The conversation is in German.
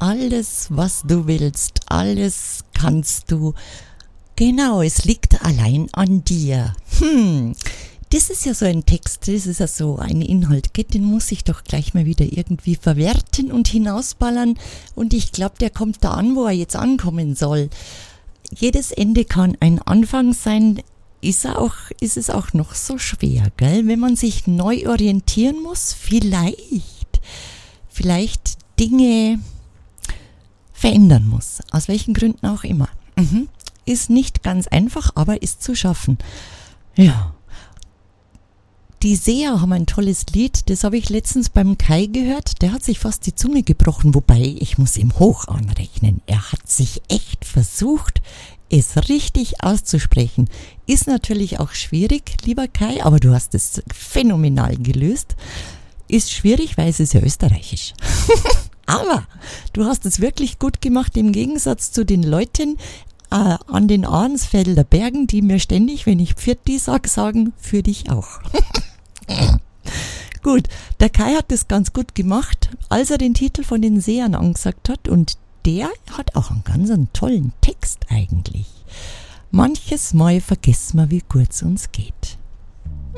alles, was du willst, alles kannst du. Genau, es liegt allein an dir. Das ist ja so ein Text, das ist ja so ein Inhalt, den muss ich doch gleich mal wieder irgendwie verwerten und hinausballern. Und ich glaube, der kommt da an, wo er jetzt ankommen soll. Jedes Ende kann ein Anfang sein. Ist es auch noch so schwer, gell? Wenn man sich neu orientieren muss, vielleicht Dinge verändern muss, aus welchen Gründen auch immer. Ist nicht ganz einfach, aber ist zu schaffen. Ja. Die Seher haben ein tolles Lied, das habe ich letztens beim Kai gehört, der hat sich fast die Zunge gebrochen, wobei ich muss ihm hoch anrechnen. Er hat sich echt versucht, es richtig auszusprechen. Ist natürlich auch schwierig, lieber Kai, aber du hast es phänomenal gelöst. Ist schwierig, weil es ist ja österreichisch. Aber du hast es wirklich gut gemacht, im Gegensatz zu den Leuten an den Arnsfelder Bergen, die mir ständig, wenn ich Pfirti sag, sagen, für dich auch. Gut, der Kai hat das ganz gut gemacht, als er den Titel von den Sehern angesagt hat, und der hat auch einen ganz tollen Text eigentlich. Manches Mal vergessen wir, wie gut es uns geht.